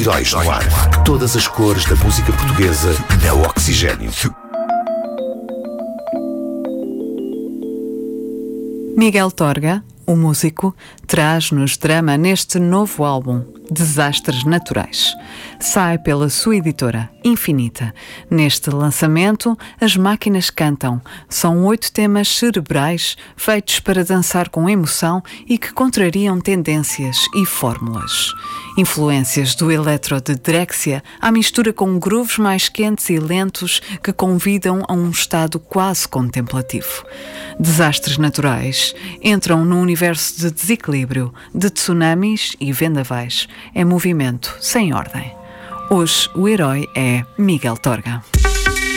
Heróis no ar. Todas as cores da música portuguesa na Oxigênio. Miguel Torga, o músico, traz-nos drama neste novo álbum, Desastres Naturais. Sai pela sua editora, Infinita. Neste lançamento, as máquinas cantam. São 8 temas cerebrais, feitos para dançar com emoção e que contrariam tendências e fórmulas. Influências do eletro de Drexciya à mistura com grooves mais quentes e lentos que convidam a um estado quase contemplativo. Desastres Naturais entram num universo de desequilíbrio, de tsunamis e vendavais. É movimento sem ordem. Hoje o herói é Miguel Torga.